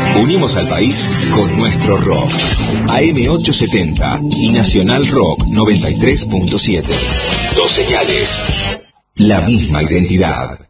Unimos al país con nuestro rock. AM870 y Nacional Rock 93.7. Dos señales. La misma identidad.